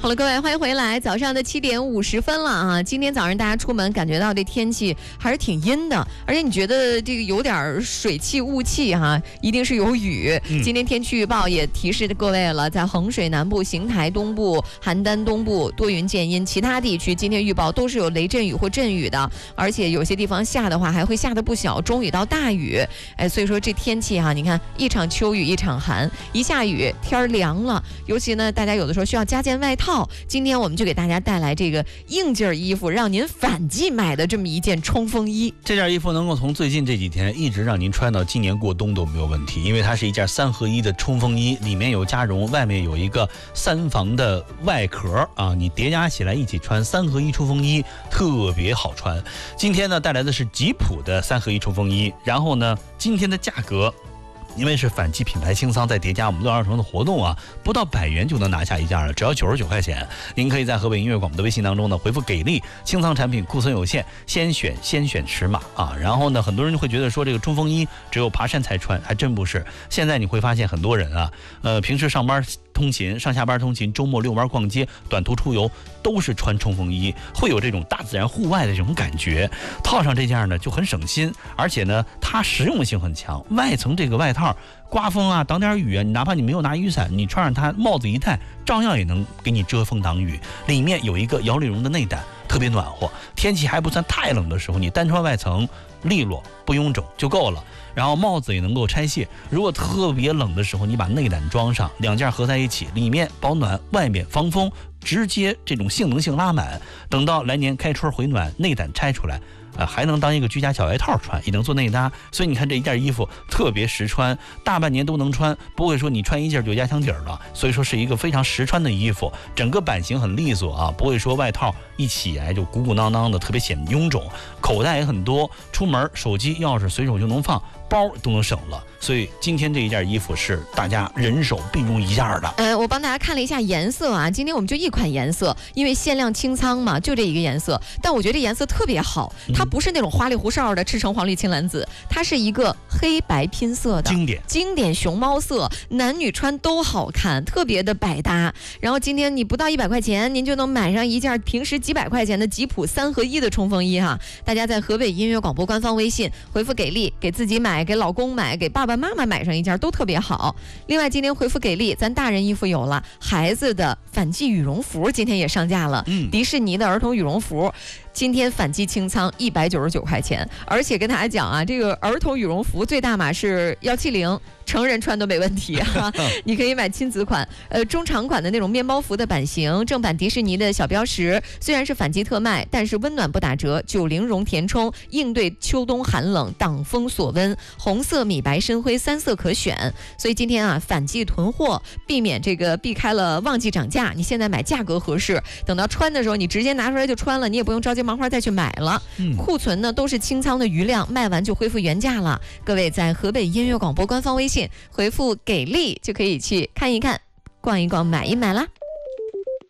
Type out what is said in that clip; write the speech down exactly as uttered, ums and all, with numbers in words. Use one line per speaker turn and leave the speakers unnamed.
好了，各位，欢迎回来。早上的七点五十分了啊！今天早上大家出门感觉到这天气还是挺阴的，而且你觉得这个有点水汽、雾气哈、啊，一定是有雨、嗯。今天天气预报也提示各位了，在衡水南部、邢台东部、邯郸东部多云见阴，其他地区今天预报都是有雷阵雨或阵雨的，而且有些地方下的话还会下的不小，中雨到大雨。哎，所以说这天气哈、啊，你看一场秋雨一场寒，一下雨天凉了，尤其呢，大家有的时候需要加件外套。今天我们就给大家带来这个应劲儿衣服，让您反季买的这么一件冲锋衣。
这件衣服能够从最近这几天一直让您穿到今年过冬都没有问题，因为它是一件三合一的冲锋衣，里面有加绒，外面有一个三防的外壳啊，你叠加起来一起穿，三合一冲锋衣特别好穿。今天呢带来的是吉普的三合一冲锋衣，然后呢今天的价格。因为是反季品牌清仓再叠加我们乐儿童的活动啊，不到百元就能拿下一件了，只要九十九块钱。您可以在河北音乐广播的微信当中呢回复给力，清仓产品库存有限，先选先选尺码啊。然后呢，很多人会觉得说这个冲锋衣只有爬山才穿，还真不是。现在你会发现很多人啊，呃，平时上班通勤、上下班通勤、周末遛弯逛街、短途出游，都是穿冲锋衣，会有这种大自然户外的这种感觉。套上这件呢就很省心，而且呢它实用性很强。外层这个外套，刮风啊、挡点雨啊，你哪怕你没有拿雨伞，你穿上它，帽子一戴，照样也能给你遮风挡雨。里面有一个摇粒绒的内胆，特别暖和。天气还不算太冷的时候，你单穿外层，利落不臃肿就够了。然后帽子也能够拆卸。如果特别冷的时候，你把内胆装上，两件合在一起，里面保暖，外面防风，直接这种性能性拉满。等到来年开春回暖，内胆拆出来。呃，还能当一个居家小外套穿，也能做内搭，所以你看这一件衣服特别实穿，大半年都能穿，不会说你穿一件就压箱底儿了，所以说是一个非常实穿的衣服，整个版型很利索啊，不会说外套一起来就鼓鼓囊囊的，特别显臃肿，口袋也很多，出门手机钥匙随手就能放，包都能省了，所以今天这一件衣服是大家人手必用一件的。
呃，我帮大家看了一下颜色啊，今天我们就一款颜色，因为限量清仓嘛，就这一个颜色，但我觉得这颜色特别好，它不是那种花里胡哨的赤橙黄绿青蓝紫，它是一个黑白拼色的
经典
经典熊猫色，男女穿都好看，特别的百搭。然后今天你不到一百块钱，您就能买上一件平时几百块钱的吉普三合一的冲锋衣哈。大家在河北音乐广播官方微信回复给力，给自己买，给老公买，给爸爸妈妈买上一件都特别好。另外今天回复给力，咱大人衣服有了，孩子的反季羽绒服今天也上架了，嗯，迪士尼的儿童羽绒服。今天反季清仓一百九十九块钱，而且跟大家讲啊，这个儿童羽绒服最大码是一七零，成人穿都没问题啊。你可以买亲子款，呃，中长款的那种面包服的版型，正版迪士尼的小标识，虽然是反季特卖，但是温暖不打折，九零绒填充，应对秋冬寒冷，挡风锁温，红色、米白、深灰三色可选。所以今天啊，反季囤货，避免这个避开了旺季涨价。你现在买价格合适，等到穿的时候你直接拿出来就穿了，你也不用着急忙花再去买了，嗯，库存呢都是清仓的余量，卖完就恢复原价了。各位在河北音乐广播官方微信回复给力就可以去看一看、逛一逛、买一买啦。